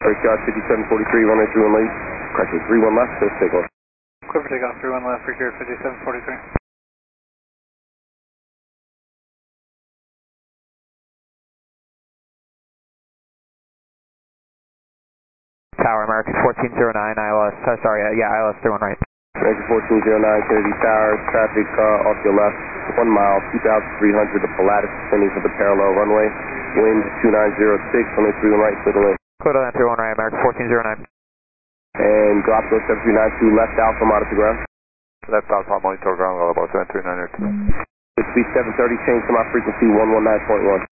Break yard 5743, runway 31 left, correction 31 left, so take off. Clear for takeoff, 31 left, break yard 5743. Tower, American 1409, ILS, ILS 31 right. American 1409, Kennedy Towers, traffic off your left, 1 mile, 2,300, the Pilatus descending for the parallel runway, wind 2906, runway 31 right, clear to land. Clear to land 31 right, American 1409. And drop to 7392, left Alpha, monitor ground. Left Alpha, monitor ground, about 7392. Speed 730, change to my frequency 119.1.